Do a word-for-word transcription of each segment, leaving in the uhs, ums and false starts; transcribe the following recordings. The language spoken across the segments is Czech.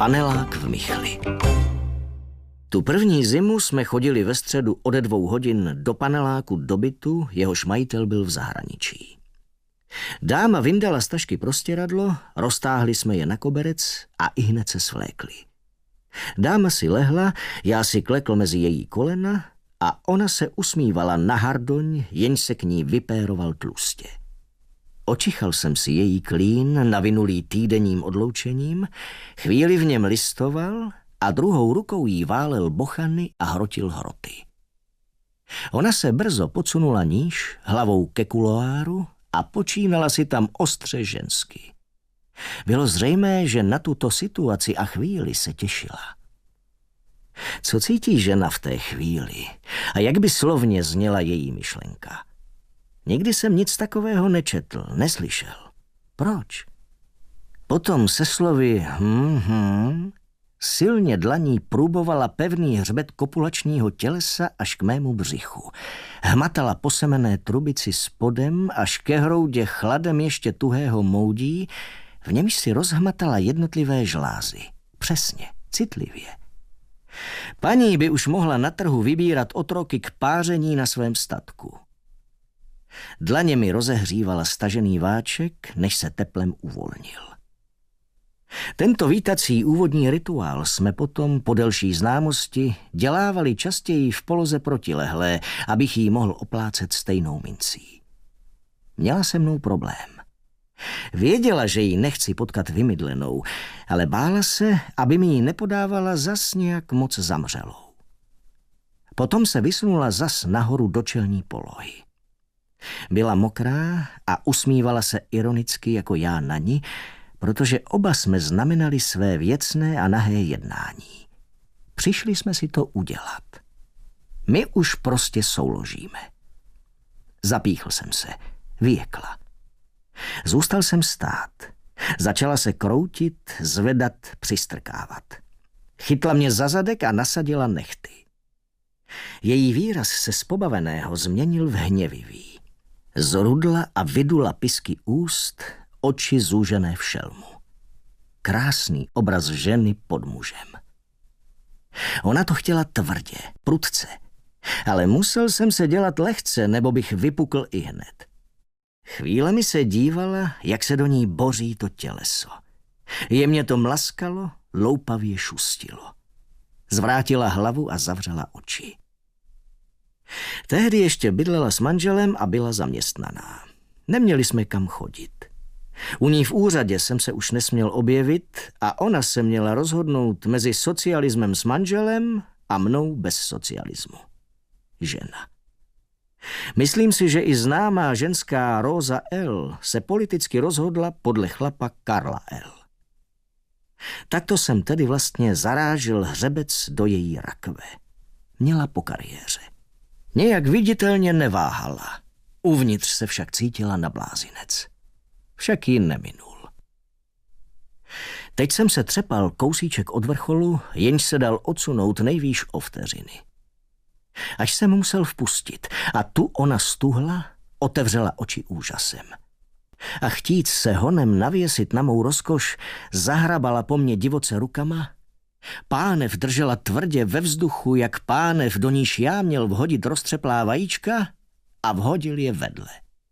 Panelák v Michli. Tu první zimu jsme chodili ve středu ode dvou hodin do paneláku do bytu, jehož majitel byl v zahraničí. Dáma vyndala z tašky prostěradlo, roztáhli jsme je na koberec a ihned se svlékli. Dáma si lehla, já si klekl mezi její kolena a ona se usmívala na hardoň, jenž se k ní vypéroval tlustě. Očichal jsem si její klín, navinulý týdenním odloučením, chvíli v něm listoval a druhou rukou jí válel bochany a hrotil hroty. Ona se brzo podsunula níž, hlavou ke kuloáru a počínala si tam ostře žensky. Bylo zřejmé, že na tuto situaci a chvíli se těšila. Co cítí žena v té chvíli a jak by slovně zněla její myšlenka? Nikdy jsem nic takového nečetl, neslyšel. Proč? Potom se slovy hm, hm, silně dlaní průbovala pevný hřbet kopulačního tělesa až k mému břichu. Hmatala po semenné trubici spodem až ke hroudě chladem ještě tuhého moudí, v němž si rozhmatala jednotlivé žlázy. Přesně, citlivě. Paní by už mohla na trhu vybírat otroky k páření na svém statku. Dlaně mi rozehřívala stažený váček, než se teplem uvolnil. Tento vítací úvodní rituál jsme potom po delší známosti dělávali častěji v poloze protilehlé, abych jí mohl oplácet stejnou mincí. Měla se mnou problém. Věděla, že ji nechci potkat vymydlenou, ale bála se, aby mi ji nepodávala zas nějak moc zamřelou. Potom se vysunula zas nahoru do čelní polohy. Byla mokrá a usmívala se ironicky jako já na ní, protože oba jsme znamenali své věcné a nahé jednání. Přišli jsme si to udělat. My už prostě souložíme. Zapíchl jsem se, vyjekla. Zůstal jsem stát. Začala se kroutit, zvedat, přistrkávat. Chytla mě za zadek a nasadila nehty. Její výraz se z pobaveného změnil v hněvivý. Zrudla a vydula pisky úst, oči zúžené v šelmu. Krásný obraz ženy pod mužem. Ona to chtěla tvrdě, prudce, ale musel jsem se dělat lehce, nebo bych vypukl ihned. Chvílemi se dívala, jak se do ní boří to těleso. Jemně to mlaskalo, loupavě šustilo. Zvrátila hlavu a zavřela oči. Tehdy ještě bydlela s manželem a byla zaměstnaná. Neměli jsme kam chodit. U ní v úřadě jsem se už nesměl objevit a ona se měla rozhodnout mezi socialismem s manželem a mnou bez socialismu. Žena. Myslím si, že i známá ženská Rosa L. se politicky rozhodla podle chlapa Karla L. Takto jsem tedy vlastně zarážil hřebec do její rakve. Měla po kariéře. Nějak viditelně neváhala. Uvnitř se však cítila na blázinec. Však ji neminul. Teď jsem se třepal kousíček od vrcholu, jenž se dal odsunout nejvýš o vteřiny. Až jsem musel vpustit a tu ona stuhla, otevřela oči úžasem. A chtít se honem navěsit na mou rozkoš, zahrabala po mně divoce rukama. Pánev držela tvrdě ve vzduchu, jak pánev, do níž já měl vhodit roztřeplá vajíčka, a vhodil je vedle.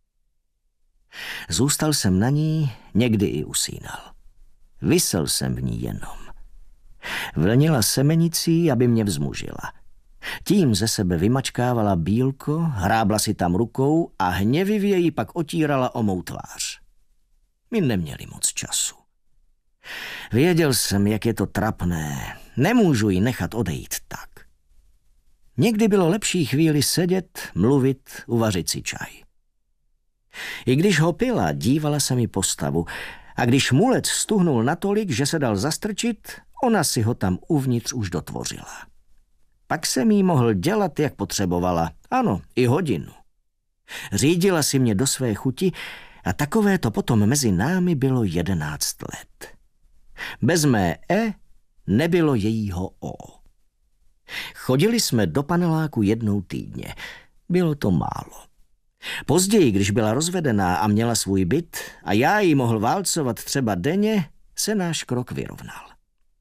Zůstal jsem na ní, někdy i usínal. Visel jsem v ní jenom. Vlnila semenicí, aby mě vzmužila. Tím ze sebe vymačkávala bílko, hrábla si tam rukou a hněvivě ji pak otírala o mou tvář. My neměli moc času. Věděl jsem, jak je to trapné. Nemůžu ji nechat odejít tak. Někdy bylo lepší chvíli sedět, mluvit, uvařit si čaj. I když ho pila, dívala se mi postavu a když mulec stuhnul natolik, že se dal zastrčit, ona si ho tam uvnitř už dotvořila. Pak jsem jí mohl dělat, jak potřebovala. Ano, i hodinu. Řídila si mě do své chuti a takové to potom mezi námi bylo jedenáct let. Bez mé E nebylo jejího O. Chodili jsme do paneláku jednou týdně. Bylo to málo. Později, když byla rozvedená a měla svůj byt a já jí mohl válcovat třeba denně, se náš krok vyrovnal.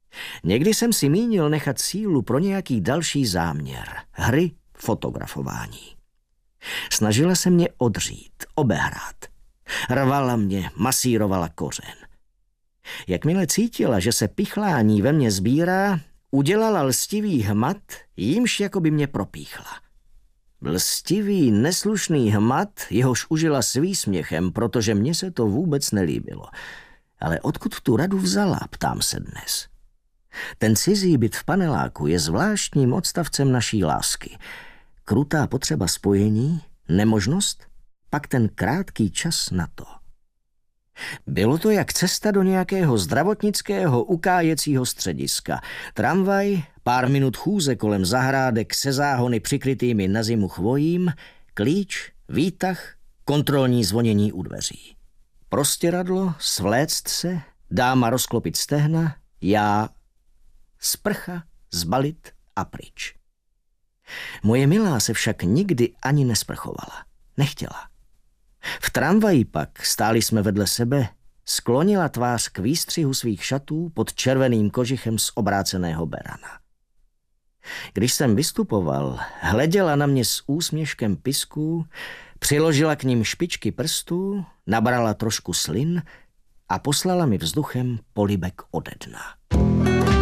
Někdy jsem si mínil nechat sílu pro nějaký další záměr. Hry, fotografování. Snažila se mě odřít, obehrát. Rvala mě, masírovala kořen. Jakmile cítila, že se pichlání ve mně sbírá, udělala lstivý hmat, jímž jako by mě propíchla. Lstivý, neslušný hmat, jehož užila s výsměchem, protože mně se to vůbec nelíbilo. Ale odkud tu radu vzala, ptám se dnes. Ten cizí byt v paneláku je zvláštním odstavcem naší lásky. Krutá potřeba spojení, nemožnost, pak ten krátký čas na to. Bylo to jak cesta do nějakého zdravotnického ukájecího střediska. Tramvaj, pár minut chůze kolem zahrádek se záhony přikrytými na zimu chvojím, klíč, výtah, kontrolní zvonění u dveří. Prostěradlo, svléct se, dáma rozklopit stehna, já, sprcha, zbalit a pryč. Moje milá se však nikdy ani nesprchovala. Nechtěla. V tramvaji pak, stáli jsme vedle sebe, sklonila tvář k výstřihu svých šatů pod červeným kožichem z obráceného berana. Když jsem vystupoval, hleděla na mě s úsměškem pisků, přiložila k ním špičky prstů, nabrala trošku slin a poslala mi vzduchem polibek ode dna.